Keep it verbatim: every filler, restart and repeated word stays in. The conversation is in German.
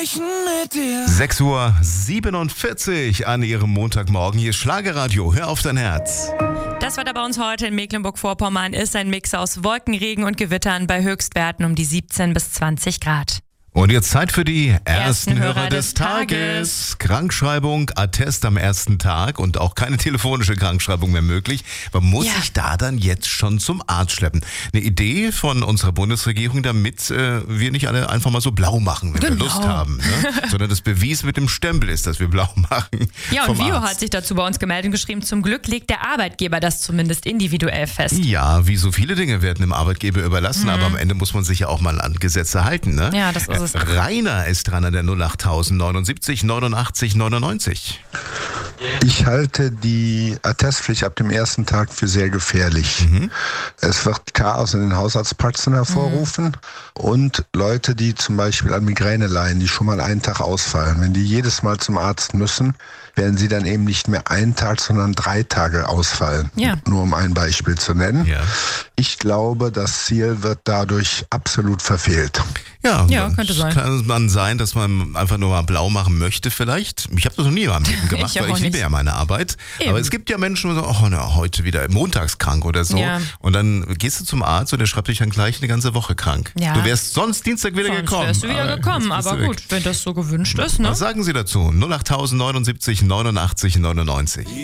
sprechen mit dir. sechs Uhr siebenundvierzig an Ihrem Montagmorgen. Hier ist Schlagerradio. Hör auf dein Herz. Das Wetter bei uns heute in Mecklenburg-Vorpommern ist ein Mix aus Wolken, Regen und Gewittern bei Höchstwerten um die siebzehn bis zwanzig Grad. Und jetzt Zeit für die ersten, Ersten Hörer, Hörer des des Tages. Tages. Krankschreibung, Attest am ersten Tag und auch keine telefonische Krankschreibung mehr möglich. Man muss Ja. sich da dann jetzt schon zum Arzt schleppen. Eine Idee von unserer Bundesregierung, damit äh, wir nicht alle einfach mal so blau machen, wenn Genau. wir Lust haben. Ne? Sondern das Bewies mit dem Stempel ist, dass wir blau machen. Ja, und vom Vio Arzt. hat sich dazu bei uns gemeldet und geschrieben, zum Glück legt der Arbeitgeber das zumindest individuell fest. Ja, wie so viele Dinge werden dem Arbeitgeber überlassen, aber am Ende muss man sich ja auch mal an Gesetze halten. Ne? Ja, das ist es. Rainer ist dran an der null acht neunundsiebzig neunundachtzig neunundneunzig. Ich halte die Attestpflicht ab dem ersten Tag für sehr gefährlich. Es wird Chaos in den Hausarztpraxen hervorrufen und Leute, die zum Beispiel an Migräne leiden, die schon mal einen Tag ausfallen, wenn die jedes Mal zum Arzt müssen, werden sie dann eben nicht mehr einen Tag, sondern drei Tage ausfallen. Ja. Nur um ein Beispiel zu nennen. Ja. Ich glaube, das Ziel wird dadurch absolut verfehlt. Ja, Ja, könnte sein. Kann man sein, dass man einfach nur mal blau machen möchte vielleicht. Ich habe das noch nie in meinem Leben gemacht, Ich weil auch ich liebe nicht. ja meine Arbeit. Eben. Aber es gibt ja Menschen, die sagen, oh, na, heute wieder montagskrank oder so. Ja. Und dann gehst du zum Arzt und der schreibt dich dann gleich eine ganze Woche krank. Ja. Du wärst sonst Dienstag wieder Sonst gekommen. wärst du wieder Aber gekommen, jetzt bist aber du weg. gut, wenn das so gewünscht ist, ne? Was sagen Sie dazu? null acht neunundsiebzig neunundachtzig neunundneunzig.